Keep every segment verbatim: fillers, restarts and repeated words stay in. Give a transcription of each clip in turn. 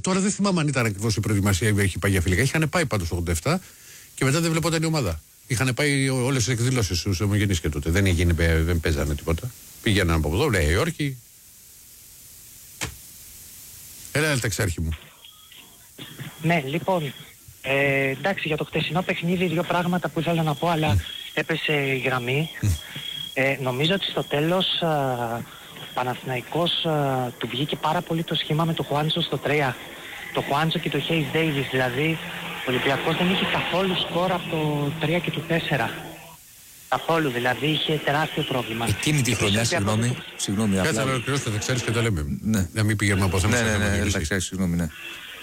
τώρα δεν θυμάμαι αν ήταν ακριβώς η προετοιμασία ή έχει πάει για φιλικά. Είχαν πάει πάντως το ογδόντα επτά και μετά δεν βλεπόταν η ομάδα. Είχαν πάει όλες τις εκδηλώσεις στους ομογενείς και τότε. Δεν, έγινε, δεν παίζανε τίποτα. Πήγαιναν από εδώ, Νέα Υόρκη. Έλα, έλα, ταξάρχη μου. Ναι, λοιπόν, ε, εντάξει, για το χτεσινό παιχνίδι δύο πράγματα που ήθελα να πω, αλλά mm. έπεσε η γραμμή. Mm. Ε, νομίζω ότι στο τέλος α, Παναθηναϊκός α, του βγήκε πάρα πολύ το σχήμα με το Χουάντσο στο τρία. Το Χουάντσο και το Χέις Ντέιβις, δηλαδή ο Ολυμπιακός δεν είχε καθόλου σκορ από το τρία και το τέσσερα. Καθόλου, δηλαδή είχε τεράστιο πρόβλημα. Εκείνη τη χρονιά, συγγνώμη. Το... Συγγνώμη, κάτσε να ολοκληρώσετε, δεν ξέρεις και τα λέμε. Ναι. Να μην πηγαίνουμε από θέμα. Ναι, ναι, ναι, ναι, ναι, ξέρεις, συγγνώμη, ναι.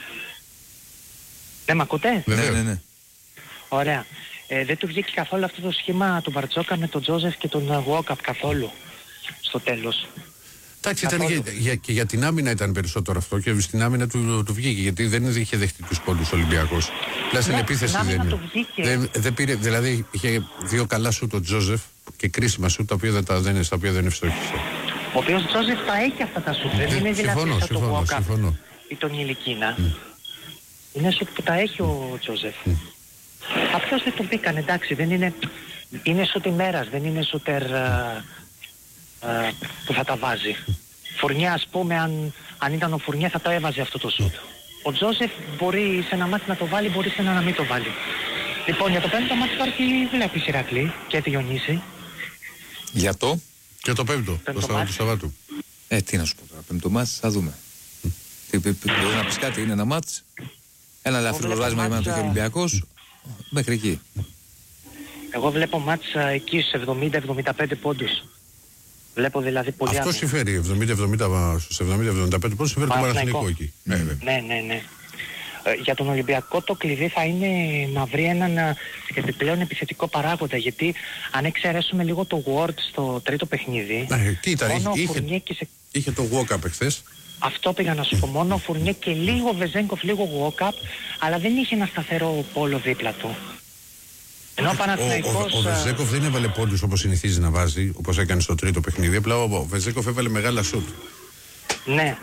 Ναι, μ' ακούτε? Ναι, ναι, ναι. Ωραία. Ε, δεν του βγήκε καθόλου αυτό το σχήμα του Μπαρτζόκα με τον Τζόζεφ και τον Γουόκαπ καθόλου στο τέλος. Εντάξει, ήταν για, για, και για την άμυνα ήταν περισσότερο αυτό και στην άμυνα του, του βγήκε, γιατί δεν είχε δεχτεί τους πόντους ο Ολυμπιακός. Πλά στην επίθεση δεν, δεν, δεν πήρε, δηλαδή είχε δύο καλά σου τον Τζόζεφ και κρίσιμα σου τα οποία δεν, τα, δεν, στα οποία δεν ευστόχησε. Ο οποίος Τζόζεφ τα έχει αυτά τα σου, δεν είναι δηλαδή συμφωνώ, σαν συμφωνώ, το Γουόκαπ συμφωνώ. ή τον Ιλικίνα. Mm. Είναι σου που τα έχει ο Τζόζεφ. Mm. Απλώς δεν τον πήκαν, εντάξει, δεν είναι, είναι σουτ ημέρας, δεν είναι σούτερ uh, uh, που θα τα βάζει. Φουρνιέ, ας πούμε, αν, αν ήταν ο Φουρνιέ θα το έβαζε αυτό το σουτ. Ο Τζόζεφ μπορεί σε ένα μάτι να το βάλει, μπορεί σε ένα να μην το βάλει. Λοιπόν, για το πέμπτο μάτι υπάρχει, βλέπεις, Ηρακλή και Διονύση. Για το? Και το πέμπτο, πέμπτο το, το Σαββάτου. Ε, τι να σου πω τώρα, πέμπτο μάτς, θα δούμε. Mm. Τι, μπορεί να πεις κάτι, είναι ένα μάτς. Ένα ελαφρύ προβάδισμα για να το έχει ο Ολυμπιακός. Μέχρι εκεί. Εγώ βλέπω μάτς εκεί στους εβδομήντα εβδομήντα πέντε πόντους. Βλέπω δηλαδή πολύ άμυνα. Αυτό συμφέρει, εβδομήντα εβδομήντα στους εβδομήντα εβδομήντα πέντε πόντους συμφέρει το Παναθηναϊκό εκεί. Ναι, ναι, ναι, ναι. Ε, για τον Ολυμπιακό το κλειδί θα είναι να βρει έναν επιπλέον επιθετικό παράγοντα, γιατί αν εξαιρέσουμε λίγο το Ward στο τρίτο παιχνίδι, ε, τι ήταν, μόνο είχε, Φουρνιέ και σε... είχε το Walkup εχθές. Αυτό πήγα να σου πω, μόνο Φουρνιέ και λίγο Βεζέγκοφ, λίγο Walkup, αλλά δεν είχε ένα σταθερό πόλο δίπλα του. Ενώ ο Παναθηναϊκός... Ο, ο, ο Βεζέγκοφ δεν έβαλε πόντους όπως συνηθίζει να βάζει, όπως έκανε στο τρίτο παιχνίδι, απλά ο, ο Βεζέγκοφ έβαλε μεγάλα σουτ. Ναι.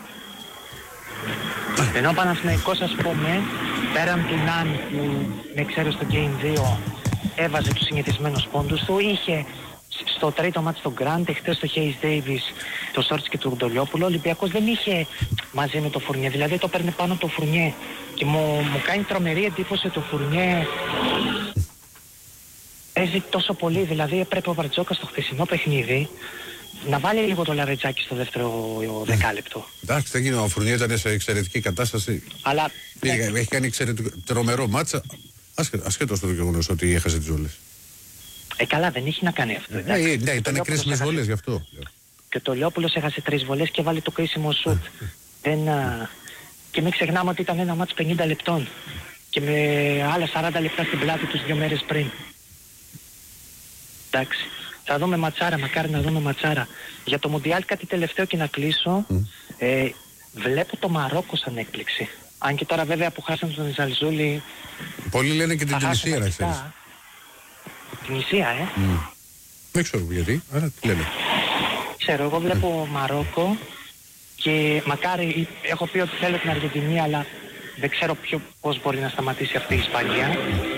Ενώ ο Παναθηναϊκός, ας πούμε, πέραν του Ναν που με ξέρω στο Game δύο έβαζε τους συνηθισμένους πόντους του, είχε στο τρίτο μάτι στον Γκραντ, χτες το Χέις Ντέιβις, το Σόρτς και το Ρουντολιόπουλο, ο Ολυμπιακός δεν είχε μαζί με το Φουρνιέ, δηλαδή το παίρνει πάνω το Φουρνιέ και μου, μου κάνει τρομερή εντύπωση το Φουρνιέ παίζει τόσο πολύ, δηλαδή έπρεπε ο Βαρτζόκας στο χθεσινό παιχνίδι να βάλει λίγο το λαρετζάκι στο δεύτερο δεκάλεπτο. Εντάξει, δεν γίνει, ο Φουρνιέ ήταν σε εξαιρετική κατάσταση. Αλλά έχει, έχει κάνει εξαιρετικό, τρομερό μάτσα, ασχέτως το γεγονός ότι έχασε τις βολές. Ε, καλά, δεν έχει να κάνει αυτό. Ναι, ναι, ναι, ήταν κρίσιμες βολές γι' αυτό. Και το Λιόπουλος έχασε τρεις βολές και βάλει το κρίσιμο σουτ. δεν, α... Και μην ξεχνάμε ότι ήταν ένα μάτς πενήντα λεπτών και με άλλα σαράντα λεπτά στην πλάτη τους δύο μέρες πριν. Εντάξει. Θα δούμε ματσάρα, μακάρι να δούμε ματσάρα. Για το Μουντιάλ κάτι τελευταίο και να κλείσω. Mm. Ε, βλέπω το Μαρόκο σαν έκπληξη. Αν και τώρα βέβαια που χάσαν τον Ζαλζούλη... Πολλοί λένε και την Τινησία, να ξέρεις. Την Ισία, ε. Mm. Δεν ξέρω γιατί, αλλά τι λένε. Ξέρω, εγώ βλέπω mm. Μαρόκο και μακάρι, έχω πει ότι θέλω την Αργεντινή, αλλά δεν ξέρω ποιο, πώς μπορεί να σταματήσει αυτή η Ισπανία.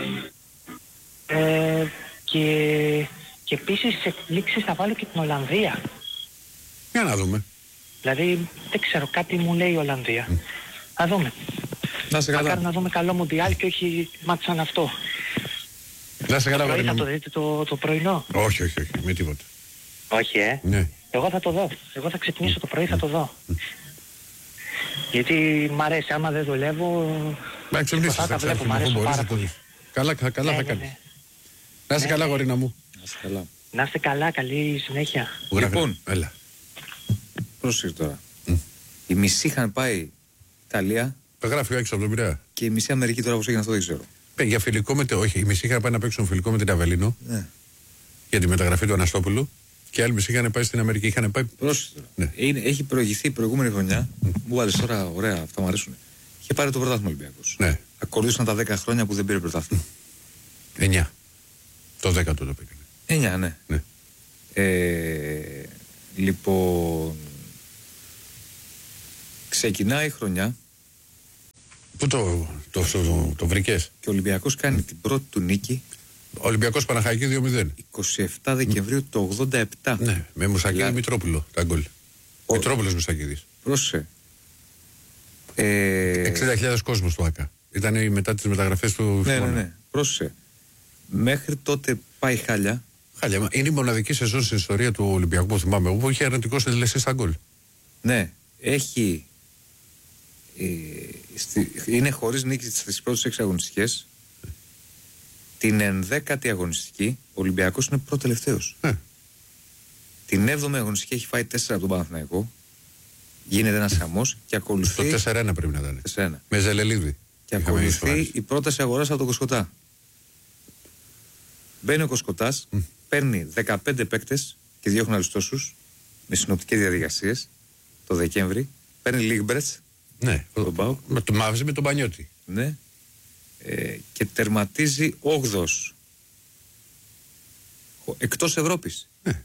Ε, και... Και επίσης σε εκπλήξεις θα βάλω και την Ολλανδία. Για να δούμε. Δηλαδή δεν ξέρω, κάτι μου λέει η Ολλανδία. Mm. Να δούμε. Να σε καλά. Μακάρι να δούμε καλό Μουντιάλ και όχι μάτς σαν αυτό. Να σε καλά, πρωί θα το δείτε το, το πρωινό. Όχι, όχι, όχι, με τίποτα. Όχι, ε. Ναι. Εγώ θα το δω. Εγώ θα ξυπνήσω το πρωί, θα το δω. Mm. Γιατί μ' αρέσει, άμα δεν δουλεύω... Μα ξυπνήσεις, θα τα βλέπω, μ' αρέσει πάρα πολύ. Καλά, καλά ναι, θα ναι, κάνεις. ναι. Να είσαι ναι, καλά, ναι. γορίνα μου. Να είστε καλά. Να είστε καλά, καλή συνέχεια. Λοιπόν, έλα. Πρόσεχε τώρα. Mm. Οι μισοί είχαν πάει Ιταλία. Τα γράφει έξω από τον Πειραιά. Και η μισή Αμερική τώρα πώς έγινε αυτό δεν ξέρω. Πέ, για φιλικό με το. Όχι, οι μισοί είχαν πάει να παίξουν φιλικό με την Αβελίνο. Ναι. Για τη μεταγραφή του Αναστόπουλου. Και άλλοι μισοί είχαν πάει στην Αμερική. Είχαν πάει. Πρόσεχε τώρα. Ναι. Είναι, έχει προηγηθεί η προηγούμενη χρονιά. Mm. Μου βάλει τώρα, ωραία, αυτά μου αρέσουν. Είχε πάρει το πρωτάθλημα Ολυμπιακός. Ναι. Ακολούθησαν τα δέκα χρόνια που δεν πήρε πρωτάθλημα. εννιά. Το δέκατο το πήρε. εννιά, ναι. ναι. Ε, λοιπόν, ξεκινάει η χρονιά Πού το, το, το, το, το βρήκες? Και ο Ολυμπιακός κάνει mm. την πρώτη του νίκη. Ολυμπιακός Παναχαϊκή δύο μηδέν. είκοσι επτά Δεκεμβρίου του ογδόντα επτά. Ναι, με Μουσακίδη Λά... Μητρόπουλο τα γκολ. Ο... Μητρόπουλος Μουσακίδης. Πρόσεχε. Ε... εξήντα χιλιάδες κόσμος του ΆΚΑ. Ήταν μετά τις μεταγραφές του. Ναι, ναι, ναι. Πρόσεχε. Μέχρι τότε πάει χάλια. Χάλια. Είναι η μοναδική σεζόν στην ιστορία του Ολυμπιακού που θυμάμαι εγώ που είχε αρνητικό συντελεστή στα γκολ. Ναι. Έχει. Ε, στη... Είναι χωρίς νίκη στις πρώτες έξι αγωνιστικές. Την ενδέκατη αγωνιστική ο Ολυμπιακός είναι προτελευταίος. Ε. Την έβδομη αγωνιστική έχει φάει τέσσερα από τον Παναθηναϊκό. Γίνεται ένας χαμός και ακολουθεί. Το τέσσερα ένα πρέπει να ήταν. τέσσερα ένα. Με Ζελελίδη. Και ακολουθεί η πρόταση αγοράς από τον Κοσκοτά. Μπαίνει ο Κοσκοτάς, mm. παίρνει δεκαπέντε παίκτες και διώχνει άλλους τόσους με συνοπτικές διαδικασίες το Δεκέμβρη. Παίρνει Λίγμπρετς. Ναι, τον Πάοκ. Με το μαύζει με τον Πανιώτη. Ναι. Ε, και τερματίζει όγδος. Εκτός Ευρώπης. Ναι.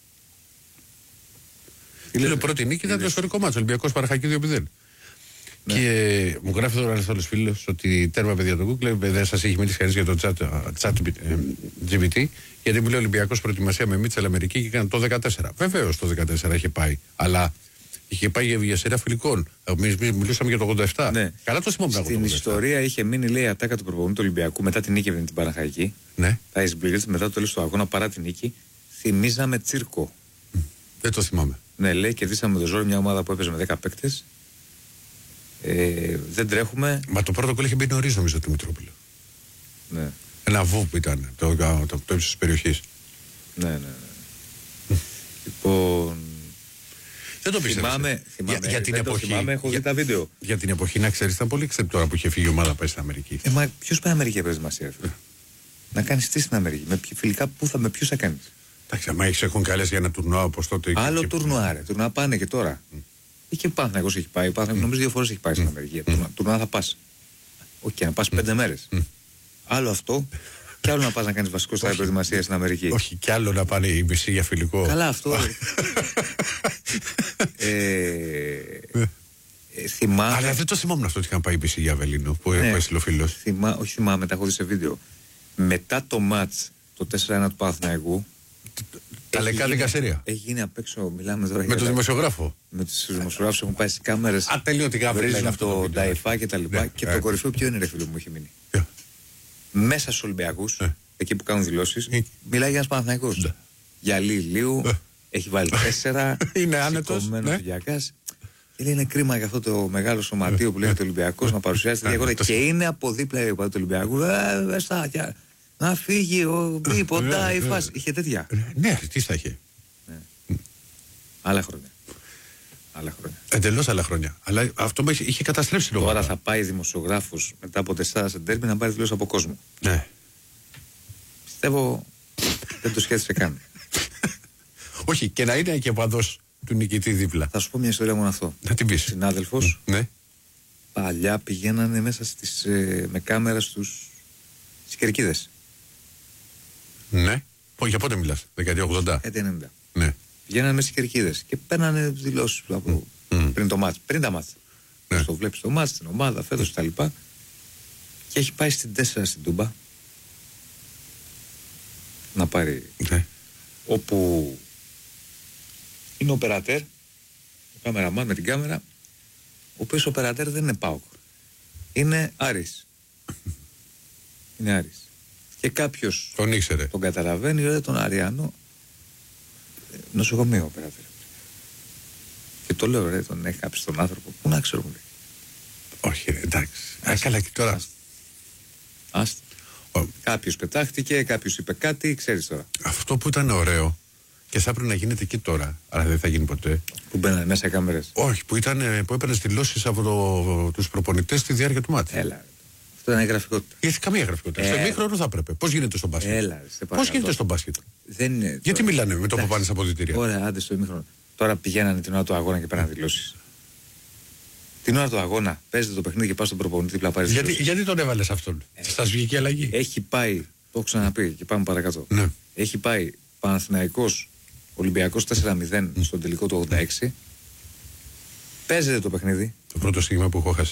Η πρώτη νίκη ήταν το ιστορικό μάτσο. Ολυμπιακός Παναχαϊκή δύο μηδέν. Ναι. Και μου γράφει τώρα ένας άλλος φίλος ότι τέρμα παιδιά το Google δεν σας έχει μιλήσει κανείς για το chat, chat τζι πι τι, γιατί μου λέει Ολυμπιακός προετοιμασία με Μίτσελ Αμερική και έκανε το δεκατέσσερα. Βεβαίως το δεκατέσσερα είχε πάει, αλλά είχε πάει για σειρά φιλικών. Εμείς μιλούσαμε για το ογδόντα επτά. Ναι. Καλά το θυμόμουν. Στην ιστορία είχε μείνει, λέει, η ατάκα του προπονητή του Ολυμπιακού μετά την νίκη με την Παναχαϊκή. Ναι. Τα Ισμπλίρτς μετά το τέλος του αγώνα παρά την νίκη. Θυμίζαμε τσίρκο. Δεν το θυμάμαι. Ναι, λέει, κερδίσαμε με το ζόρι μια ομάδα που έπαιζε με δέκα παίκτες. Ε, δεν τρέχουμε. Μα το πρώτο γκολ είχε μπει νωρίς νομίζω του Μητρόπουλου. Ναι. Ένα βου που ήταν το, το, το, το ύψος της περιοχής. Ναι, ναι, ναι. Λοιπόν. Δεν το πίστευα. Θυμάμαι, θυμάμαι, για, για την δεν εποχή. Το θυμάμαι, έχω δει τα βίντεο. Για την εποχή, να ξέρεις, ήταν πολύ ξεπτόρα που είχε φύγει η ομάδα πάει στην Αμερική. Ε, μα ποιος πάει Αμερική για προετοιμασία, ε. Να κάνεις τι στην Αμερική. Με φιλικά που θα, με ποιους θα κάνεις. Εντάξει, άμα έχεις έχουν καλέσει για ένα τουρνουά όπως τότε. Άλλο και... τουρνουά, ρε. Τουρνουά πάνε και τώρα. Mm. Είχε Παναθηναϊκός έχει πάει. Mm. Νομίζω δύο φορές έχει πάει mm. στην Αμερική. Mm. Τουρνουά θα πας. Όχι, okay, να πας mm. πέντε μέρες. Mm. Άλλο αυτό. Κι άλλο να πας να κάνεις βασικό στα προετοιμασία στην Αμερική. Όχι, κι άλλο να πάνε οι μισοί για φιλικό. Καλά, αυτό. ε, ε, θυμάμαι. Αλλά δεν το θυμόμουν αυτό ότι είχαν πάει οι μισοί για Αβελίνο που ναι, έστειλε ο φίλος. Θυμά, όχι, θυμάμαι, τα έχω δει σε βίντεο. Μετά το μάτς, το τέσσερα ένα του Παναθηναϊκού. Τα λεκά δικαστήρια. Έχει γίνει απ' έξω, μιλάμε τώρα. Με τον δημοσιογράφο. Με τους δημοσιογράφους έχουν πάει στις κάμερες. Ατελείωτη κάμερα. Βρίζουν το Νταϊφά και τα λοιπά. Και το κορυφαίο ποιο είναι, ρε φίλο μου, έχει μείνει. Μέσα στους Ολυμπιακούς, εκεί που κάνουν δηλώσεις, μιλάει για ένας Παναθηναϊκός. Γυαλί ηλίου, έχει βάλει τέσσερα. Είναι άνετος. Και λέει είναι κρίμα για αυτό το μεγάλο σωματείο που λέγεται Ολυμπιακός να παρουσιάζεται διαγωνία. Και είναι από δίπλα η ομάδα του Ολυμπιακού. Να φύγει ο Μπίποντα, η φάση. Είχε τέτοια. Ναι, τι θα είχε. Άλλα χρόνια. Άλλα χρόνια. Εντελώς άλλα χρόνια. Αλλά αυτό είχε καταστρέψει την ομάδα. Τώρα θα πάει δημοσιογράφος μετά από τεσσάρια σε ντέρμπι να πάρει δηλώσεις από κόσμο. Ναι. Πιστεύω δεν το σκέφτεσαι καν. Όχι, και να είναι και παδός του νικητή δίπλα. Θα σου πω μια ιστορία μόνο αυτό. Να την πεις. Συνάδελφος. Ναι. Παλιά πηγαίνανε μέσα στις, ε, με κάμερα στους στις Κερκίδες. Ναι. Για πότε μιλάς, δεκαετία ογδόντα. ενενήντα. Ναι. Πηγαίνανε μέσα στις Κερκίδες και παίρνανε δηλώσεις από mm. πριν το μάτς. Πριν τα μάτς. Ναι. Το βλέπεις το μάτς, την ομάδα, φέτος mm. τα λοιπά. Και έχει πάει στην τέσσερα στην Τούμπα να πάρει. Ναι. Όπου είναι ο οπερατέρ, ο κάμεραμάν με την κάμερα, ο οποίος ο οπερατέρ δεν είναι ΠΑΟΚ. Είναι Άρης. Είναι Άρης. Και κάποιος τον ήξερε. Τον καταλαβαίνει, ρε, τον Αριανό. Νοσοκομείο οπερατέρ. Και το λέω, ρε, τον έχει κάποιος τον άνθρωπο. Πού να ξέρω, μου λέει. Όχι, ρε, εντάξει. Α, καλά, και τώρα. Άστα. Oh. Κάποιος πετάχτηκε, κάποιος είπε κάτι, ξέρεις τώρα. Αυτό που ήταν ωραίο και θα έπρεπε να γίνεται και τώρα, αλλά δεν θα γίνει ποτέ. Που μπαίνανε μέσα κάμερες. Όχι, που, ήταν, που έπαιρνε δηλώσεις από το, τους προπονητές στη διάρκεια του μάτια. Έλα. Αυτό είναι γραφικότητα. Γιατί καμία γραφικότητα. Στο ημίχρονο θα έπρεπε. Πώς γίνεται στο μπάσκετ. Έλα, Πώς γίνεται στο μπάσκετ. Δεν είναι. Γιατί τώρα μιλάνε με το που πάνε στα αποδυτήρια. Ωραία, άντε στο ημίχρονο. Τώρα πηγαίνανε την ώρα του αγώνα και πέραν δηλώσεις. Την ώρα του αγώνα παίζετε το παιχνίδι και πα στον προπονητή δίπλα πάρει. Γιατί, γιατί τον έβαλε αυτόν. Ε, Στα βγήκε αλλαγή. Έχει πάει, το έχω ξαναπεί και πάμε παρακάτω. Ναι. Έχει πάει Παναθηναϊκός Ολυμπιακός τέσσερα μηδέν mm. στον τελικό του ογδόντα έξι. Παίζεται το παιχνίδι. Το πρώτο στοίχημα που έχω χάσει.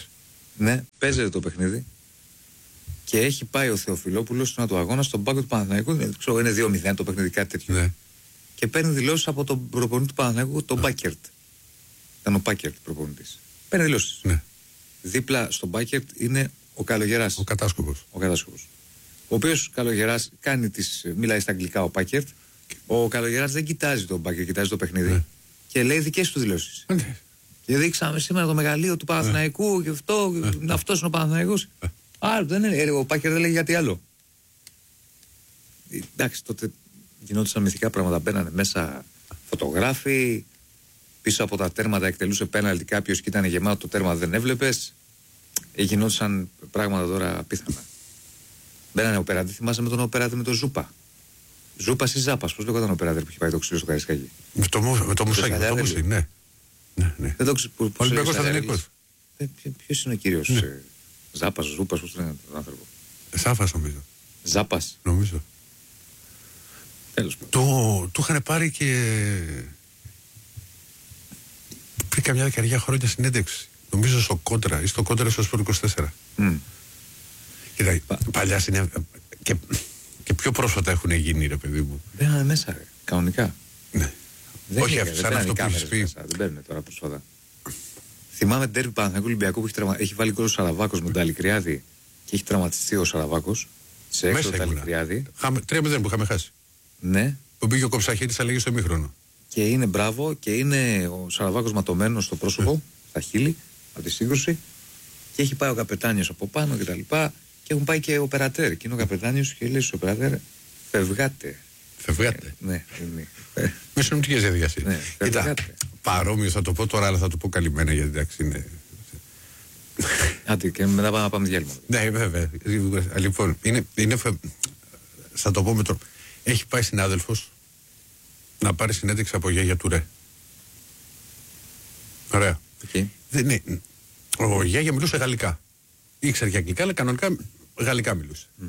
Ναι, παίζεται το παιχνίδι. Και έχει πάει ο Θεοφιλόπουλος στον του αγώνα στον πάγκο του Παναθηναϊκού. Ξέρω, είναι δύο μηδέν το παιχνίδι, κάτι τέτοιο. Ναι. Και παίρνει δηλώσεις από τον προπονητή του Παναθηναϊκού, τον Μπάκερτ. Ήταν ο Μπάκερτ προπονητής. Παίρνει δηλώσεις. Ναι. Δίπλα στον Μπάκερτ είναι ο Καλογεράς. Ο Κατάσκοπος. Ο Κατάσκοπος. Ο οποίος Καλογεράς κάνει τις, μιλάει στα αγγλικά ο Μπάκερτ. Ο Καλογεράς δεν κοιτάζει τον Μπάκερτ, κοιτάζει το παιχνίδι. Ναι. Και λέει δικές του δηλώσεις. Ναι. Και δείξαμε σήμερα το μεγαλείο του Παναθηναϊκού ναι. και αυτό, ναι. αυτός είναι ο Παναθηναϊκός. Άλλο δεν είναι. Ο Μπάκερτ δεν λέει γιατί άλλο. Εντάξει, τότε γινόντουσαν μυθικά πράγματα. Μπαίνανε μέσα φωτογράφοι. Πίσω από τα τέρματα εκτελούσε πέναλτι κάποιος και ήταν γεμάτο το τέρμα, δεν έβλεπες. Γινόντουσαν πράγματα τώρα απίθανα. Μπαίνανε οπεράτη, θυμάσαι με τον οπεράτη με τον Ζούπα. Ζούπας ή Ζάπας, πώς λέγονταν ο οπεράτη που είχε πάει το ξύλο στο Καρισκάκι. Με το, με το μουσάκι, με το μουσάκι, ναι. ναι, ναι. Δεν το ξέρω. Ο Ολυμπιακός Αθηναϊκός. Ποιος είναι ο κύριος ναι. ε, Ζάπας, Ζούπας, πώς το λένε τον άνθρωπο. Ζάπας νομίζω. Ζάπας. Νομίζω. Τέλος πάντων. Το, του είχαν πάρει και πριν καμιά δεκαετία χρόνια συνέντευξη. Νομίζω στο Κόντρα ή στο Κόντρα στο Σπορ είκοσι τέσσερα. Mm. Κοίτα, Πα... παλιά συνέντευξη. Και, και πιο πρόσφατα έχουν γίνει, ρε παιδί μου. Μπαίνανε μέσα, ρε, κανονικά. Ναι. Δεν όχι, είναι, σαν αυτό που έχεις πει. Μέσα, δεν μπαίνουν τώρα πρόσφατα. Θυμάμαι την τέρμι Παναθηναϊκού Ολυμπιακού που έχει, τραυμα... έχει βάλει κόλλο ο Σαραβάκος με τον Ταλικριάδη και έχει τραυματιστεί ο Σαραβάκος. Σε έξω το Ταλικριάδη. τρία μηδέν που είχαμε χάσει. Ναι. Που πήγε ο Κοψαχίδης, αλλά στο ημίχρονο. Και είναι μπράβο και είναι ο Σαραβάκος ματωμένος στο πρόσωπο, στα χείλη, από τη σύγκρουση. Και έχει πάει ο καπετάνιος από πάνω κτλ. Και, και έχουν πάει και ο περατέρ. Και είναι ο καπετάνιος και λέει στο περατέρ, φευγάτε. Φευγάτε. Ε, ναι, είναι. Με συνομιτικές διαδικασίες. Ναι, κοίτα, παρόμοιο θα το πω τώρα, αλλά θα το πω καλυμμένα γιατί εντάξει είναι. Άντε, και μετά πάμε να πάμε διάλειμμα. Ναι, βέβαια. Λοιπόν, είναι, είναι, θα το πω με τρόπο. Έχει πάει συνάδελφος να πάρει συνέντευξη από γιαγιά του ρε. Ωραία. Okay. Δεν, ναι, ο γιαγιά μιλούσε γαλλικά. Ήξερε και αγγλικά, αλλά κανονικά γαλλικά μιλούσε. Mm.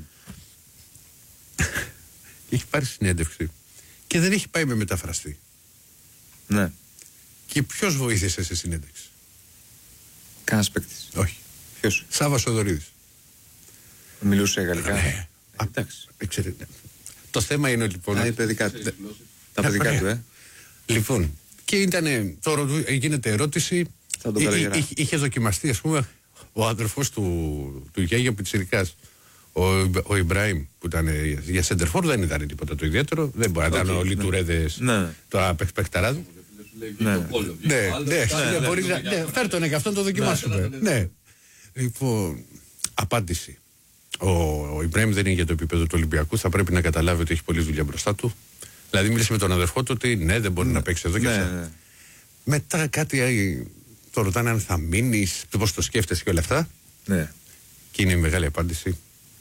Έχει πάρει συνέντευξη και δεν έχει πάει με μεταφραστή. Ναι. Και ποιος βοήθησε σε συνέντευξη? Κανένας παίκτης. Όχι. Ποιος? Σάββας Οδωρίδης. Μιλούσε γαλλικά. Ναι. Ε, εντάξει. Εξαιρετικά. Το θέμα είναι λοιπόν. Α, παιδικά του. Τα παιδικά του, ε. Λοιπόν, και ήταν. Τώρα γίνεται ερώτηση. Εί, είχε δοκιμαστεί, ας πούμε, ο αδερφός του, του Γιάγια Πιτσιρικάς, ο, ο Ιμπραήμ, που ήταν για σεντερφόρ, δεν ήταν τίποτα το ιδιαίτερο. Δεν μπορεί να ήταν ο Λιτουρέδες, το παιχταράδου. Ναι, ναι, ναι, μπορεί να. Φέρ' τον και αυτόν το δοκιμάσουμε. Ναι. Λοιπόν, απάντηση. Ο, ο Ιμπραήμ δεν είναι για το επίπεδο του Ολυμπιακού. Θα πρέπει να καταλάβει ότι έχει πολλή δουλειά μπροστά του. Δηλαδή, μίλησε με τον αδερφό του ότι ναι, δεν μπορεί ναι. να παίξει εδώ και ναι, αυτά. Ναι. Μετά κάτι το ρωτάνε αν θα μείνει, πώς το σκέφτεσαι και όλα αυτά. Ναι. Και είναι η μεγάλη απάντηση.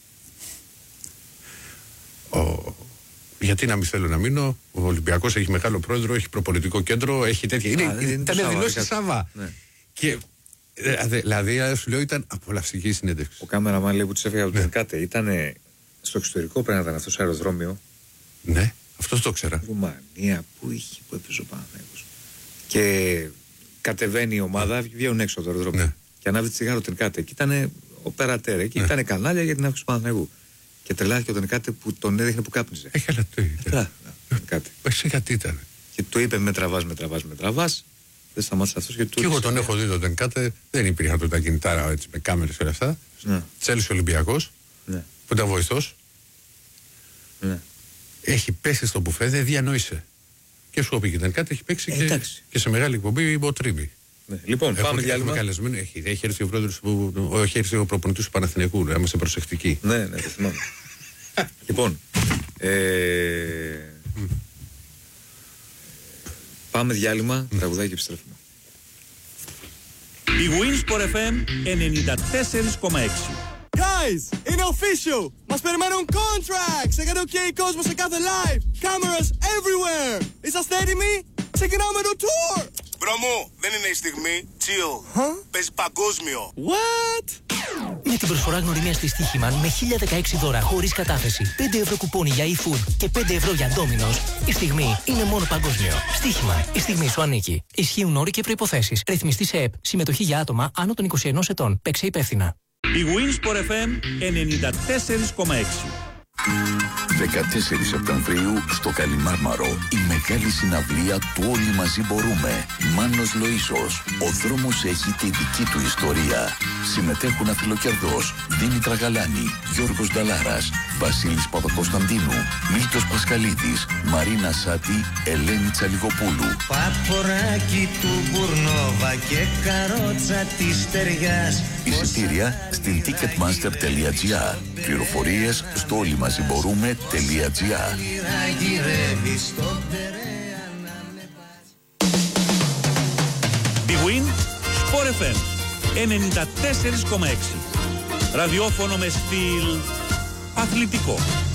Ο, γιατί να μην θέλω να μείνω, ο Ολυμπιακός έχει μεγάλο πρόεδρο, έχει προπονητικό κέντρο, έχει τέτοια. Είναι, Α, ήταν δηλώσει Σάβα. Ναι. Και δηλαδή, σου λέω, ήταν απολαυστική συνέντευξη. Ο κάμεραμαν λέει που τη έφυγε από τον Κάτε. Ήταν στο εξωτερικό, πρέπει να ήταν αυτό στο αεροδρόμιο. Ναι, αυτό το ξέρα. Ρουμανία, πού είχε, πού έπαιζε ο Παναθηναϊκός. Και κατεβαίνει η ομάδα, βγαίνουν έξω από το αεροδρόμιο. Ναι. Και ανάβει τη τσιγάρο τον Κάτε. Και ήταν ο περατέρ. Και ναι. ήταν κανάλια για την αύξηση του Παναθηναϊκού. Και τρελάθηκε τον Κάτε που τον έδειχνε που κάπνιζε. Έχει αλλά το είπε. Εσύ γιατί ήταν. Και του είπε με τραβά, με τραβά, με τραβά. Δεν σταμάτησε αυτό και του. Και εγώ τον έχω δει τον Κάτε. Δεν υπήρχαν τότε τα κινητάρα έτσι, με κάμερες και όλα αυτά. Ναι. Τσέλσι Ολυμπιακός. Ναι. Που ήταν βοηθός. Ναι. Έχει πέσει στο μπουφέ, δεν διανόησε. Και σου πει και τον Κάτε έχει παίξει ε, και, και σε μεγάλη εκπομπή υποτρίβει. Ναι. Λοιπόν, έχω, πάμε διάλειμμα. Έχει, έχει έρθει ο πρόεδρος που. Όχι, έρθει ο προπονητής του Παναθηναϊκού. Να είμαστε προσεκτικοί. Ναι, ναι, το θυμάμαι. Λοιπόν. Ε... Mm. Πάμε διάλειμμα, mm. τραγουδάκι και επιστρέφουμε. Η Winsport εφ εμ ενενήντα τέσσερα κόμμα έξι. Guys, είναι official! Μας περιμένουν contracts! Έκανε ok κόσμο σε κάθε live! Cameras everywhere! Είσαστε έτοιμοι? Ξεκινάμε το tour! Μπρο μου, δεν είναι η στιγμή. Chill. Huh? Παίζει παγκόσμιο. What? Με την προσφορά γνωριμίας της Στοίχημαν με χίλια δεκαέξι δώρα χωρίς κατάθεση, πέντε ευρώ κουπόνι για e-food και πέντε ευρώ για Ντόμινος. Η στιγμή είναι μόνο παγκόσμιο. Στοίχημαν. Η στιγμή σου ανήκει. Ισχύουν όροι και προϋποθέσεις. Ρυθμιστή σε ΕΠ. Συμμετοχή για άτομα άνω των είκοσι ενός ετών. Παίξε υπεύθυνα. Η Winsport εφ εμ ενενήντα τέσσερα κόμμα έξι. δεκατέσσερις Σεπτεμβρίου στο Καλιμάρμαρο η μεγάλη συναυλία του Όλοι Μαζί Μπορούμε. Μάνος Λοΐσος. Ο δρόμος έχει τη δική του ιστορία. Συμμετέχουν Αθηλοκερδός, Δήμητρα Γαλάνη, Γιώργος Νταλάρας, Βασίλης Παπακοσταντίνου, Μίλτος Πασχαλίδης, Μαρίνα Σάτη, Ελένη Τσαλιγοπούλου. Παποράκι του Μπουρνόβα και καρότσα της Στεριάς. Εισιτήρια στην ticketmaster τελεία gr. Πληροφορίες στο όλοιμαζιμπορούμε.gr. Big Win Sport εφ εμ ενενήντα τέσσερα κόμμα έξι. Ραδιόφωνο με στυλ αθλητικό.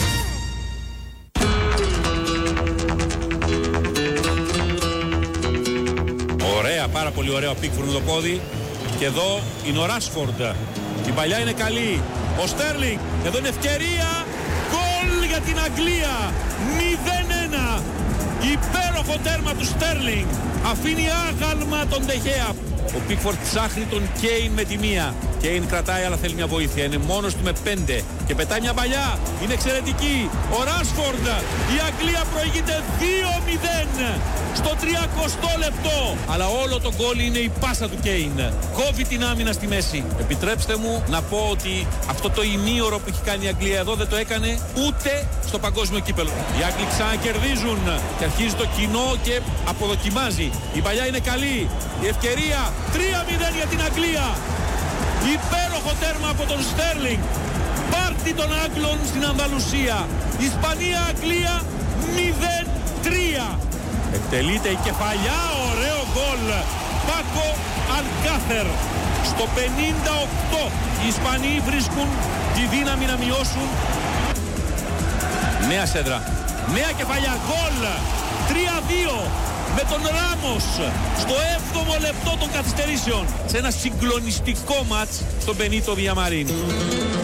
Ωραία, πάρα πολύ ωραίο Πίκφορντ το πόδι. Και εδώ είναι ο Ράσφορντ. Η παλιά είναι καλή. Ο Στέρλινγκ, εδώ είναι ευκαιρία. Γκολ για την Αγγλία. μηδέν ένα. Υπέροχο τέρμα του Στέρλινγκ. Αφήνει άγαλμα τον Ντεχέα. Ο Πίκφορντ ψάχνει τον Κέιν με τη μία. Κέιν κρατάει αλλά θέλει μια βοήθεια. Είναι μόνος του με πέντε. Και πετάει μια παλιά. Είναι εξαιρετική. Ο Ράσφορντ. Η Αγγλία προηγείται δύο μηδέν. Στο τριακοστό λεπτό. Αλλά όλο το γκολ είναι η πάσα του Κέιν. Κόβει την άμυνα στη μέση. Επιτρέψτε μου να πω ότι αυτό το ημίωρο που έχει κάνει η Αγγλία εδώ δεν το έκανε ούτε στο παγκόσμιο κύπελλο. Οι Άγγλοι ξανακερδίζουν και αρχίζει το κοινό και αποδοκιμάζει. Η παλιά είναι καλή. Η ευκαιρία τρία μηδέν για την Αγγλία. Υπέροχο τέρμα από τον Στέρλινγκ. Πάρτι των Άγγλων στην Ανδαλουσία. Ισπανία-Αγγλία μηδέν τρία. Εκτελείται η κεφαλιά, ωραίο γκολ. Πάκο Αλκάθερ. Στο πενήντα οκτώ οι Ισπανοί βρίσκουν τη δύναμη να μειώσουν. Νέα σέντρα. Νέα κεφαλιά, γκολ. τρία δύο. Με τον Ράμος στο έβδομο λεπτό των καθυστερήσεων. Σε ένα συγκλονιστικό μάτς στον Μπενίτο Βιαμαρίν.